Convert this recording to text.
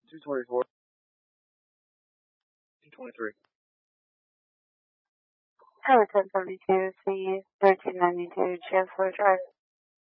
224. 223. Tower 1072, C 1392, Chancellor Drive.